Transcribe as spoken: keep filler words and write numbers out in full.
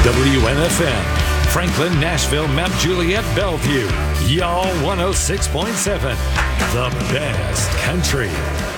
W N F M, Franklin, Nashville, Mount Juliet, Bellevue. Y'all one oh six point seven. The best country.